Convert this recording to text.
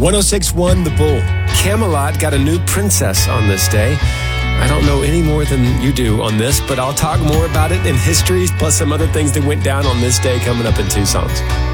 106.1 The Bull. Camelot got a new princess on this day. I don't know any more than you do on this, but I'll talk more about it in history, plus some other things that went down on this day coming up in 2 songs.